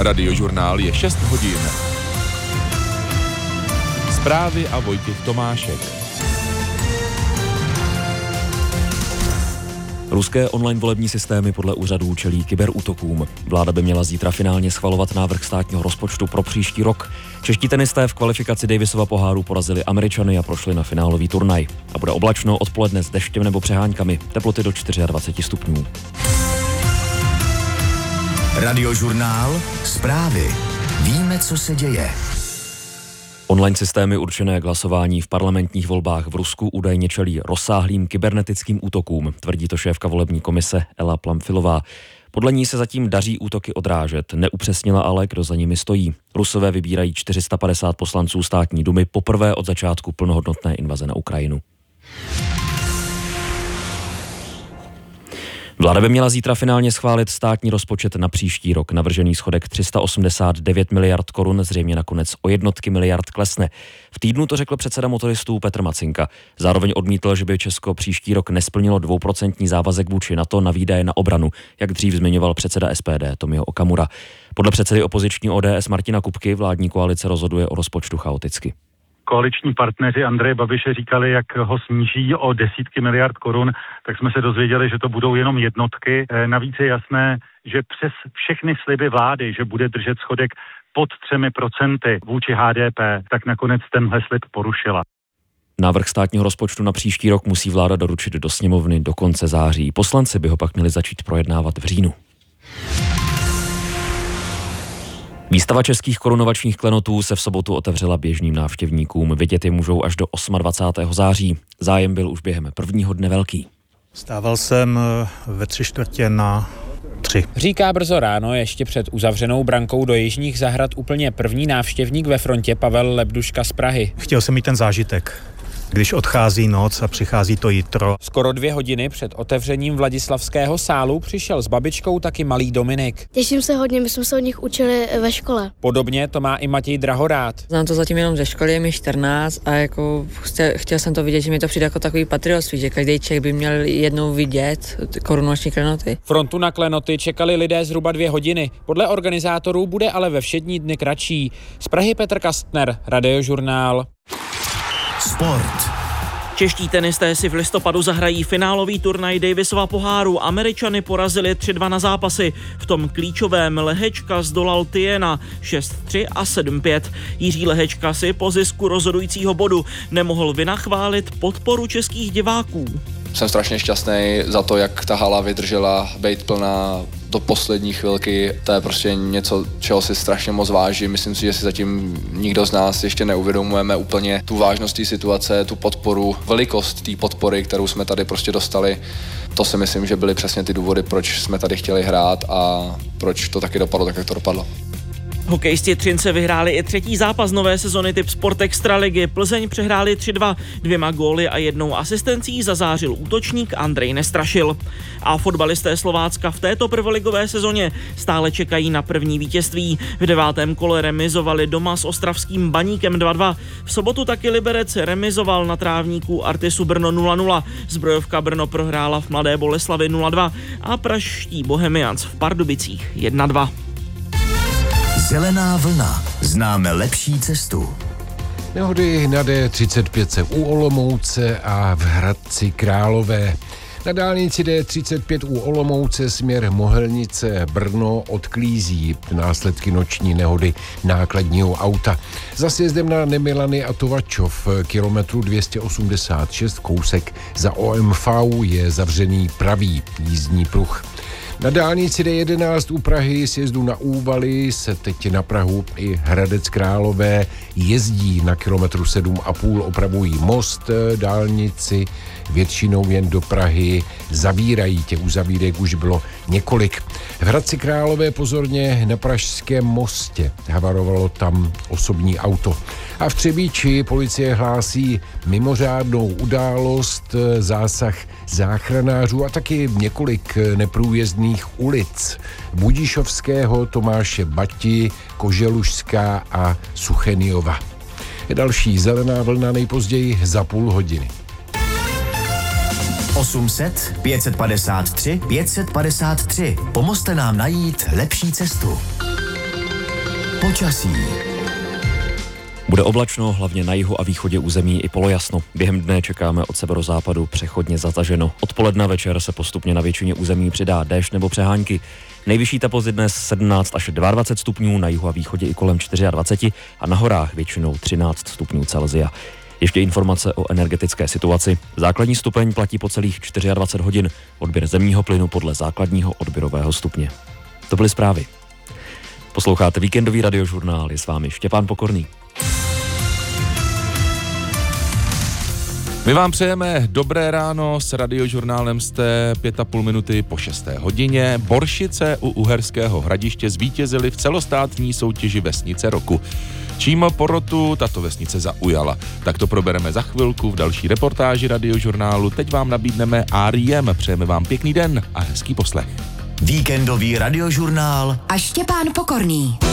Radiožurnál je 6 hodin. Zprávy a Vojtěch Tomášek. Ruské online volební systémy podle úřadů čelí kyberútokům. Vláda by měla zítra finálně schvalovat návrh státního rozpočtu pro příští rok. Čeští tenisté v kvalifikaci Davisova poháru porazili Američany a prošli na finálový turnaj. A bude oblačno odpoledne s deštěm nebo přeháňkami, teploty do 24 stupňů. Radiožurnál, zprávy. Víme, co se děje. Online systémy určené k hlasování v parlamentních volbách v Rusku údajně čelí rozsáhlým kybernetickým útokům, tvrdí to šéfka volební komise Ela Plamfilová. Podle ní se zatím daří útoky odrážet, neupřesnila ale, kdo za nimi stojí. Rusové vybírají 450 poslanců státní dumy poprvé od začátku plnohodnotné invaze na Ukrajinu. Vláda by měla zítra finálně schválit státní rozpočet na příští rok. Navržený schodek 389 miliard korun zřejmě nakonec o jednotky miliard klesne. V týdnu to řekl předseda motoristů Petr Macinka. Zároveň odmítl, že by Česko příští rok nesplnilo 2% závazek vůči NATO na výdaje na obranu, jak dřív zmiňoval předseda SPD Tomio Okamura. Podle předsedy opoziční ODS Martina Kupky vládní koalice rozhoduje o rozpočtu chaoticky. Koaliční partneři Andreje Babiše říkali, jak ho sníží o desítky miliard korun, tak jsme se dozvěděli, že to budou jenom jednotky. Navíc je jasné, že přes všechny sliby vlády, že bude držet schodek pod 3% vůči HDP, tak nakonec tenhle slib porušila. Návrh státního rozpočtu na příští rok musí vláda doručit do sněmovny do konce září. Poslanci by ho pak měli začít projednávat v říjnu. Výstava českých korunovačních klenotů se v sobotu otevřela běžným návštěvníkům. Vidět je můžou až do 28. září. Zájem byl už během prvního dne velký. Stával jsem ve 3:45. Říká brzo ráno, ještě před uzavřenou brankou do Jižních zahrad úplně první návštěvník ve frontě Pavel Lebduška z Prahy. Chtěl jsem mít ten zážitek, když odchází noc a přichází to jitro. Skoro 2 hodiny před otevřením Vladislavského sálu přišel s babičkou taky malý Dominik. Těším se hodně, my jsme se od nich učili ve škole. Podobně to má i Matěj Drahorát. Znám to zatím jenom ze školy, je mi 14 a jako chtěl jsem to vidět, že mi to přijde jako takový patriotství, že každý Čech by měl jednou vidět korunovační klenoty. Frontu na klenoty čekali lidé zhruba 2 hodiny. Podle organizátorů bude ale ve všední dny kratší. Z Prahy Petr Kastner, Radiožurnál. Sport. Čeští tenisté si v listopadu zahrají finálový turnaj Davisova poháru. Američany porazili 3-2 na zápasy. V tom klíčovém Lehečka zdolal Tiena 6-3 a 7-5. Jiří Lehečka si po zisku rozhodujícího bodu nemohl vynachválit podporu českých diváků. Jsem strašně šťastný za to, jak ta hala vydržela být plná do poslední chvilky. To je prostě něco, čeho si strašně moc vážím. Myslím si, že si zatím nikdo z nás ještě neuvědomujeme úplně tu vážnost té situace, tu podporu, velikost té podpory, kterou jsme tady prostě dostali. To si myslím, že byly přesně ty důvody, proč jsme tady chtěli hrát a proč to taky dopadlo tak, jak to dopadlo. Hokejisti Třince vyhráli i 3. zápas nové sezony typ Sport Extraligy. Plzeň přehráli 3-2, 2 góly a 1 asistencí zazářil útočník Andrej Nestrašil. A fotbalisté Slovácka v této prvoligové sezóně stále čekají na první vítězství. V 9. kole remizovali doma s ostravským Baníkem 2-2. V sobotu taky Liberec remizoval na trávníku Artisu Brno 0-0. Zbrojovka Brno prohrála v Mladé Boleslavi 0-2 a pražští Bohemians v Pardubicích 1-2. Zelená vlna. Známe lepší cestu. Nehody na D35 u Olomouce a v Hradci Králové. Na dálnici D35 u Olomouce směr Mohelnice Brno odklízí následky noční nehody nákladního auta. Za sjezdem na Nemilany a Tovačov kilometru 286 kousek za OMV je zavřený pravý jízdní pruh. Na dálnici D11 u Prahy sjezdu na Úvaly se teď na Prahu i Hradec Králové jezdí. Na kilometru 7,5 opravují most, dálnici většinou jen do Prahy zavírají. Těch uzavírek už bylo několik. V Hradci Králové pozorně na Pražském mostě. Havarovalo tam osobní auto. A v Třebíči policie hlásí mimořádnou událost, zásah záchranářů a taky několik neprůjezdných ulic. Budišovského, Tomáše Bati, Koželužská a Sucheniova. Další zelená vlna nejpozději za půl hodiny. 800 553 553. Pomozte nám najít lepší cestu. Počasí. Bude oblačno, hlavně na jihu a východě území i polojasno. Během dne čekáme od severozápadu přechodně zataženo. Odpoledne večer se postupně na většině území přidá déšť nebo přehánky. Nejvyšší teploty dnes 17 až 22 stupňů, na jihu a východě i kolem 24 a na horách většinou 13 stupňů Celsia. Ještě informace o energetické situaci. Základní stupeň platí po celých 24 hodin. Odběr zemního plynu podle základního odběrového stupně. To byly zprávy. Posloucháte víkendový radiožurnál, je s vámi Štěpán Pokorný. My vám přejeme dobré ráno, s radiožurnálem jste 5,5 minuty po 6. hodině. Boršice u Uherského Hradiště zvítězili v celostátní soutěži Vesnice roku. Čím porotu tato vesnice zaujala? Tak to probereme za chvilku v další reportáži radiožurnálu. Teď vám nabídneme R.E.M. Přejeme vám pěkný den a hezký poslech. Víkendový radiožurnál a Štěpán Pokorný.